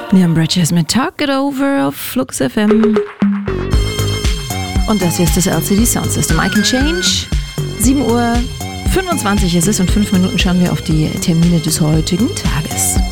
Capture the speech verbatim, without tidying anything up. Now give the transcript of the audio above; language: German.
Liam Bridges mit Talk It Over auf Flux F M. Und das hier ist das L C D Sound System. I Can Change. sieben Uhr fünfundzwanzig ist es und fünf Minuten schauen wir auf die Termine des heutigen Tages.